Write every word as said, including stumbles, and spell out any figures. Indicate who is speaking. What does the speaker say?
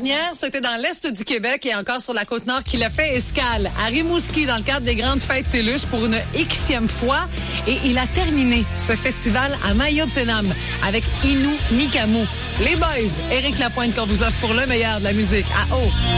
Speaker 1: dernière, c'était dans l'Est du Québec et encore sur la Côte-Nord qu'il a fait escale à Rimouski dans le cadre des grandes fêtes TELUS pour une xème fois. Et il a terminé ce festival à Mayotenam avec Inou Nikamu. Les boys, Éric Lapointe qu'on vous offre pour le meilleur de la musique à eau.